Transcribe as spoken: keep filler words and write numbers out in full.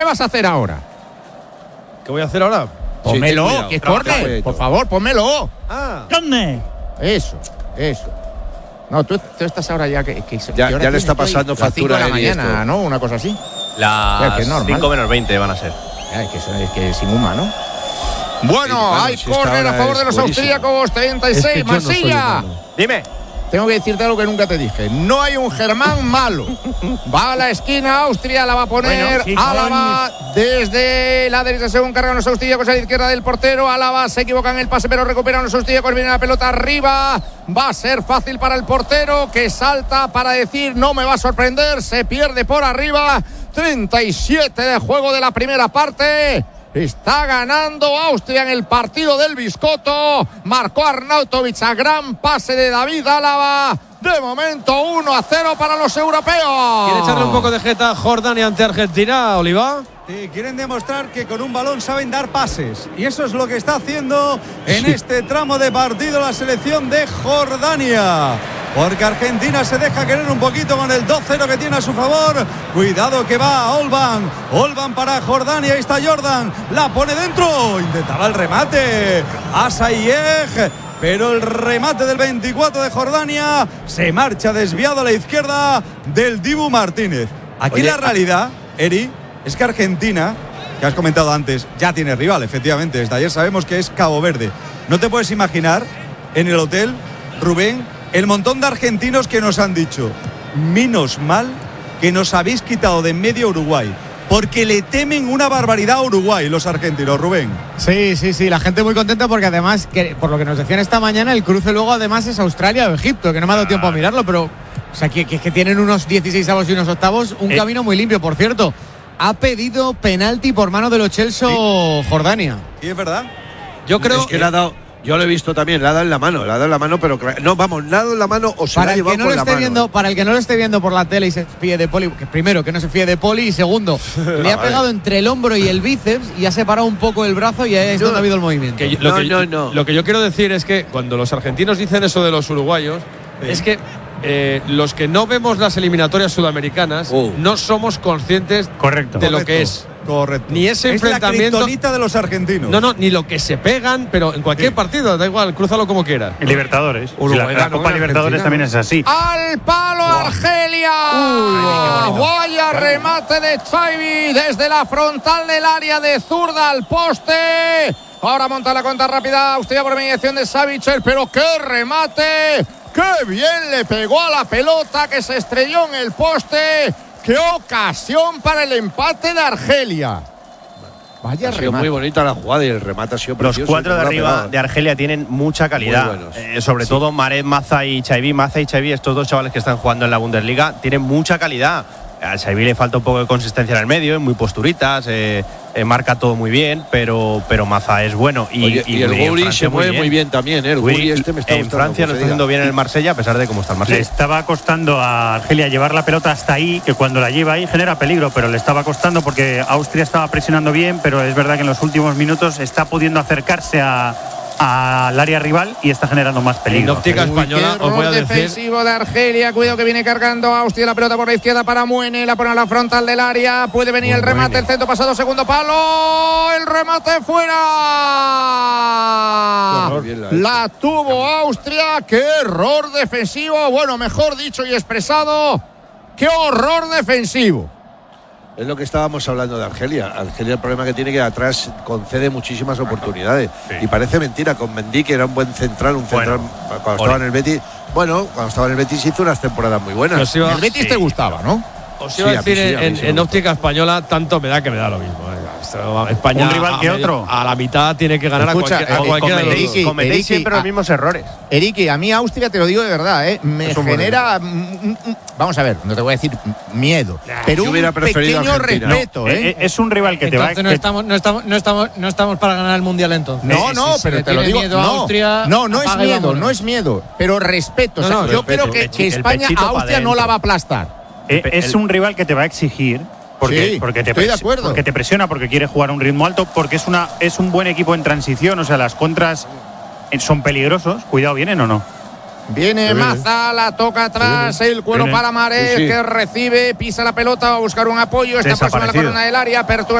vas a hacer ahora? ¿Qué voy a hacer ahora? Pónmelo, sí, que es cuidado, córner. Por favor, pónmelo. Ah. ¿Dónde? Eso, eso. No, tú, tú estás ahora ya que, que Ya- ¿qué hora ya le tienes está tú ahí? pasando Las cinco factura de a la él y mañana, esto. ¿no? Una cosa así. Las Ya, que es normal. cinco menos veinte van a ser. Ya, es que eso es que sin huma, ¿no? Bueno, Sí, bueno, hay si esta córner a hora favor es de los buenísima. austríacos. treinta y seis, Es que yo no soy Masilla. humano. Dime. Tengo que decirte algo que nunca te dije. No hay un Germán malo. Va a la esquina, Austria la va a poner. Bueno, sí, Álava desde la derecha según cargan los austríacos a la izquierda del portero. Álava se equivoca en el pase, pero recuperan los austríacos. Viene la pelota arriba. Va a ser fácil para el portero que salta para decir no me va a sorprender. Se pierde por arriba. treinta y siete de juego de la primera parte. Está ganando Austria en el partido del Biscotto. Marcó Arnautovic a gran pase de David Álava. De momento uno a cero para los europeos. ¿Quiere echarle un poco de jeta a Jordania ante Argentina, Oliva? Sí, quieren demostrar que con un balón saben dar pases. Y eso es lo que está haciendo en este tramo de partido la selección de Jordania. Porque Argentina se deja querer un poquito con el dos cero que tiene a su favor. Cuidado que va Olban. Olban para Jordania. Ahí está Jordan. La pone dentro. Intentaba el remate. Asayeg. Pero el remate del veinticuatro de Jordania se marcha desviado a la izquierda del Dibu Martínez. Aquí Oye, la realidad, Eri, es que Argentina, que has comentado antes, ya tiene rival, efectivamente. Desde ayer sabemos que es Cabo Verde. No te puedes imaginar en el hotel, Rubén, el montón de argentinos que nos han dicho, menos mal que nos habéis quitado de en medio Uruguay, porque le temen una barbaridad a Uruguay los argentinos, Rubén. Sí, sí, sí, la gente muy contenta porque además, que, por lo que nos decían esta mañana, el cruce luego además es Australia o Egipto, que no me ha dado tiempo a mirarlo, pero o sea, que, que, que tienen unos dieciséis avos y unos octavos, un Eh. camino muy limpio, por cierto. Ha pedido penalti por mano de Lo Celso Sí. Jordania. ¿Y es verdad? Yo creo Es que le ha dado, yo lo he visto también, le ha dado en la mano, le ha dado en la mano, pero cla- no, vamos, le ha dado en la mano o se la Para ha el, llevado que no con lo la esté mano. viendo, para el que no lo esté viendo por la tele y se fíe de Poli, que primero que no se fíe de Poli y segundo, le ha vale. pegado entre el hombro y el bíceps y ha separado un poco el brazo y ahí es No. donde ha habido el movimiento. que yo- lo, No, que, no, no. lo que yo quiero decir es que cuando los argentinos dicen eso de los uruguayos, es que eh, los que no vemos las eliminatorias sudamericanas Oh. no somos conscientes Correcto. de lo Correcto, que es. Correcto. Ni ese es la enfrentamiento- kriptonita de los argentinos. No, no, ni lo que se pegan, pero en cualquier Sí. partido, da igual, crúzalo como quieras. En Libertadores. Uruguay la, la ganó Copa en Libertadores Argentina, también es así. Al palo Argelia. Vaya remate de Xavi desde la frontal del área de zurda al poste. Ahora monta la cuenta rápida Austria por mediación de Savic, pero qué remate. Qué bien le pegó a la pelota que se estrelló en el poste. Qué ocasión para el empate de Argelia. Vaya Ha sido remate. muy bonita la jugada y el remate ha sido Los precioso, cuatro de como lo ha arriba pegado. de Argelia tienen mucha calidad. Muy buenos. Eh, sobre Sí. todo Maret, Maza y Chaibi. Maza y Chaibi, estos dos chavales que están jugando en la Bundesliga, tienen mucha calidad. A Chaibi le falta un poco de consistencia en el medio, es muy posturitas, eh, eh, marca todo muy bien, pero, pero Maza es bueno. Y, Oye, y, el en Guri Francia se mueve muy bien también, ¿eh? El Guri Guri este me está en gustando, Francia lo que se está haciendo diga. bien en el Marsella, a pesar de cómo está el Le Marsella. estaba costando a Argelia llevar la pelota hasta ahí, que cuando la lleva ahí genera peligro, pero le estaba costando porque Austria estaba presionando bien, pero es verdad que en los últimos minutos está pudiendo acercarse a, al área rival y está generando más En peligro. óptica Uy, española, qué os voy a error decir. defensivo de Argelia. Cuidado que viene cargando Austria. La pelota por la izquierda para Muene. La pone a la frontal del área. Puede venir el remate. El centro pasado, segundo palo. El remate fuera. Qué bien la ha hecho. La tuvo Austria. Qué error defensivo. Bueno, mejor dicho y expresado. Qué horror defensivo. Es lo que estábamos hablando de Argelia. Argelia, el problema que tiene que atrás concede muchísimas oportunidades. Sí. Y parece mentira con Mendy, que era un buen central, un central Bueno, cuando estaba en el Betis. Bueno, cuando estaba en el Betis hizo unas temporadas muy buenas. Os iba, El Betis sí. te gustaba, ¿no? os iba Sí, a a mí decir sí, a mí en, sí me en gusta. óptica española, tanto me da que me da lo mismo. eh. Esto, España Un rival a que medio- otro. A la mitad tiene que ganar Escucha, a cualquier, a eh, cualquiera de los Eriki, dos. Cometéis, cometéis Eriki, siempre los ah, mismos errores. Eriki, a mí Austria, te lo digo de verdad, ¿eh? me Es un buen genera. mm, mm, mm, Vamos a ver, no te voy a decir miedo, pero yo un hubiera preferido pequeño Argentina. respeto. Eh, ¿eh? eh, es un rival que te va Entonces no que- estamos, no estamos, no estamos, no estamos para ganar el mundial entonces. No, Si- no, si pero le te lo tiene digo. miedo a No, Austria, no, no es apaga y miedo, vámonos. no es miedo, pero respeto. O sea, No, no, yo respeto. creo que, El que pechi- el España pechito a pa' Austria no la dentro. va a aplastar. Eh, El- es un rival que te va a exigir porque, Sí, porque, te estoy de pres- acuerdo. porque te presiona, porque quiere jugar a un ritmo alto, porque es una es un buen equipo en transición, o sea, las contras eh, son peligrosos. Cuidado, ¿vienen o no? Viene Maza, la toca atrás, el cuero Viene. para Marés, Sí, sí. que recibe, pisa la pelota, va a buscar un apoyo, está próximo a la Desaparecido. corona del área, apertura